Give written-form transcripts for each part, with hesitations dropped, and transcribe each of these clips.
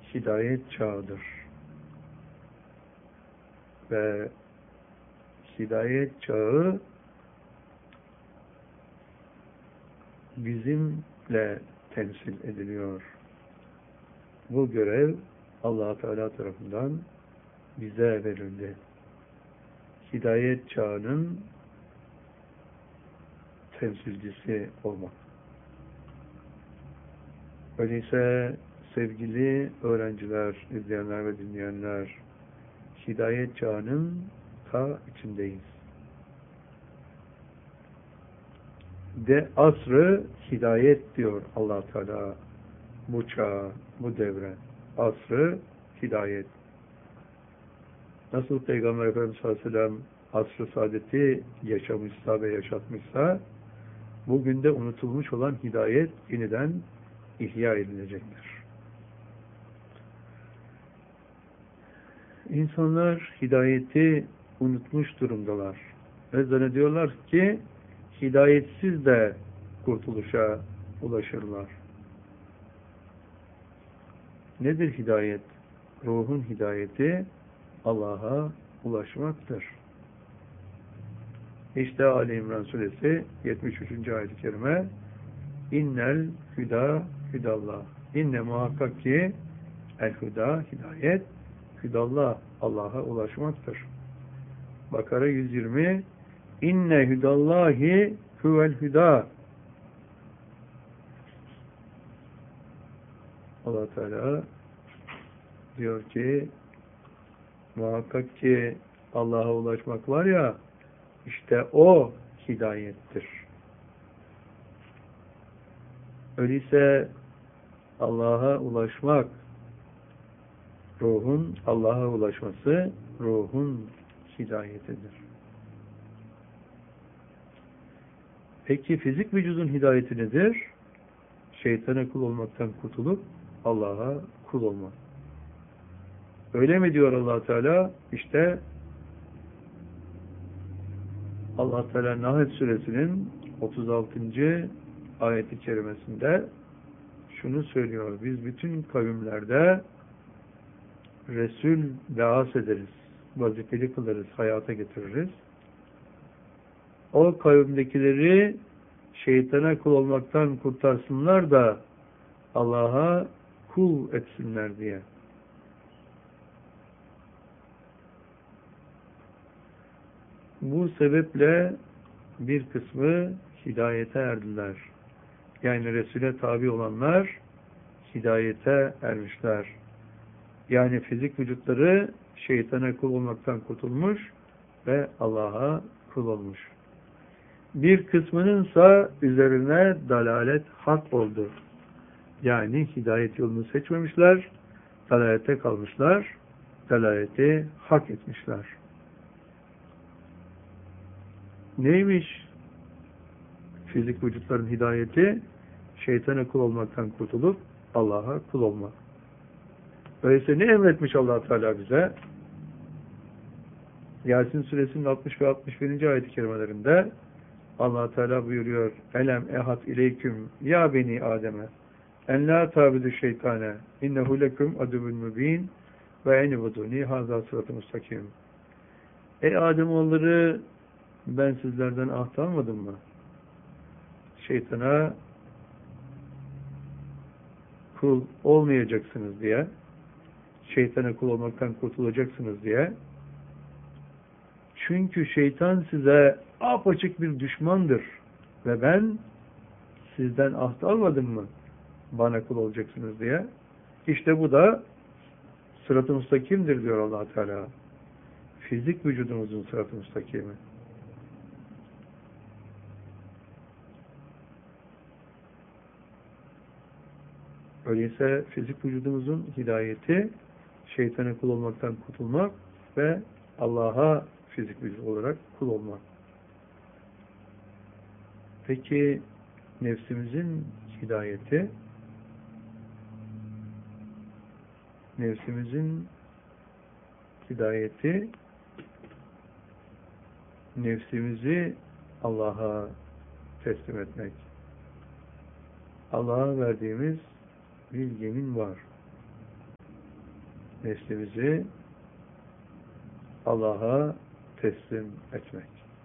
hidayet çağıdır. Ve hidayet çağı bizimle temsil ediliyor. Bu görev Allah Teala tarafından bize verildi. Hidayet çağının temsilcisi olmak. Öyleyse sevgili öğrenciler, izleyenler ve dinleyenler, hidayet çağının ta içindeyiz. De asrı hidayet diyor Allah Teala bu çağa, bu devre. Asrı hidayet. Nasıl Peygamber Efendimiz sallallahu aleyhi ve sellem asr-ı saadeti yaşamışsa ve yaşatmışsa, bugün de unutulmuş olan hidayet yeniden ihya edilecektir. İnsanlar hidayeti unutmuş durumdalar. Ve zannediyorlar ki hidayetsiz de kurtuluşa ulaşırlar. Nedir hidayet? Ruhun hidayeti Allah'a ulaşmaktır. İşte Ali İmran suresi 73. ayet-i kerime İnnel hüda hüdallah. İnne muhakkak ki el hüda hidayet hüdallah Allah'a ulaşmaktır. Bakara 120 İnne hüdallahi huvel hüda. Allah Teala diyor ki muhakkak ki Allah'a ulaşmak var ya, işte o hidayettir. Öyleyse Allah'a ulaşmak, ruhun Allah'a ulaşması, ruhun hidayetidir. Peki fizik vücudun hidayeti nedir? Şeytana kul olmaktan kurtulup Allah'a kul olmak. Öyle mi diyor Allah Teala? İşte Allah Teala Nahl suresinin 36. ayet-i kerimesinde şunu söylüyor. Biz bütün kavimlerde Resul ba'as ederiz. Vazifeli kılarız, hayata getiririz. O kavimdekileri şeytana kul olmaktan kurtarsınlar da Allah'a kul etsinler diye. Bu sebeple bir kısmı hidayete erdiler. Yani Resul'e tabi olanlar hidayete ermişler. Yani fizik vücutları şeytana kul olmaktan kurtulmuş ve Allah'a kul olmuş. Bir kısmınınsa üzerine dalalet hak oldu. Yani hidayet yolunu seçmemişler, dalalete kalmışlar, dalaleti hak etmişler. Neymiş fizik vücutların hidayeti? Şeytana kul olmaktan kurtulup Allah'a kul olmak. Öyleyse ne emretmiş Allah Teala bize? Yasin suresinin 60 ve 61. ayet-i kerimelerinde Allah Teala buyuruyor: Elem ehad ileyküm ya beni Adem'e en la tabidu şeytane innehu leküm aduvun mübin ve enibuduni hazâ sıratı müstakim. Ey Ademoğulları, ben sizlerden ahd almadım mı? Şeytana kul olmayacaksınız diye, şeytana kul olmaktan kurtulacaksınız diye. Çünkü şeytan size apaçık bir düşmandır ve ben sizden ahd almadım mı bana kul olacaksınız diye. İşte bu da sırat-ı müstakimdir diyor Allah Teala. Fizik vücudumuzun sırat-ı müstakimi. Öyleyse fizik vücudumuzun hidayeti şeytana kul olmaktan kurtulmak ve Allah'a fizik vücut olarak kul olmak. Peki nefsimizin hidayeti, nefsimizi Allah'a teslim etmek. Allah'a verdiğimiz bir yemin var. neslimizi Allah'a teslim etmek.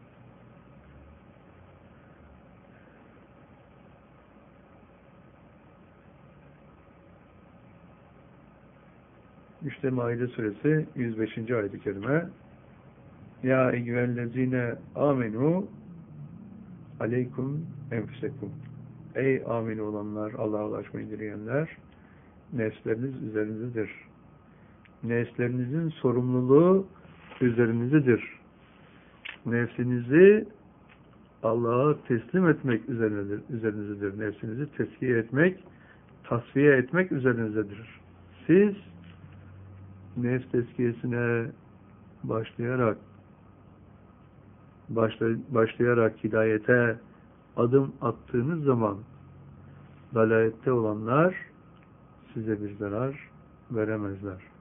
İşte Maide suresi 105. ayet-i kerime. Ya eyyühellezine amenu aleykum enfusekum. Ey amin olanlar, Allah'a ulaşmayı dileyenler, nefsleriniz üzerinizdedir. Nefslerinizin sorumluluğu üzerinizdedir. Nefsinizi Allah'a teslim etmek üzerinizdedir. Nefsinizi tezkiye etmek, tasfiye etmek üzerinizdedir. Siz nefs tezkiyesine başlayarak hidayete adım attığınız zaman dalalette olanlar size bir zarar veremezler.